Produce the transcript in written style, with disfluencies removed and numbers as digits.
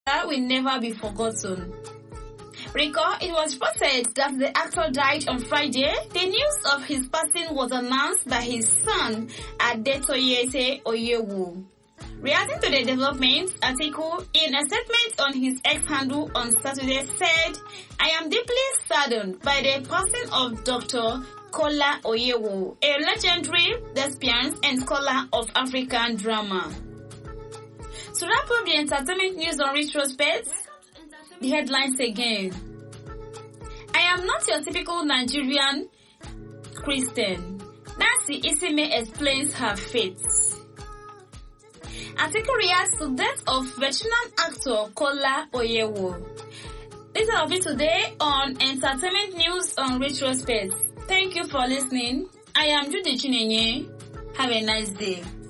that will never be forgotten. Recall, it was reported that the actor died on Friday. The news of his passing was announced by his son, Adetoyese Oyewu. Reacting to the development, Atiku, in a statement on his X handle on Saturday, said, "I am deeply saddened by the passing of Dr. Kola Oyewu, a legendary thespian and scholar of African drama." To wrap up the entertainment news on retrospect, the headlines again. I am not your typical Nigerian Christian. Nancy Isime explains her fate. Atiku reacts to death of veteran actor Kola Oyewu. This is all of it today on Entertainment News on Retrospect. Thank you for listening. I am Judy Chinenye. Have a nice day.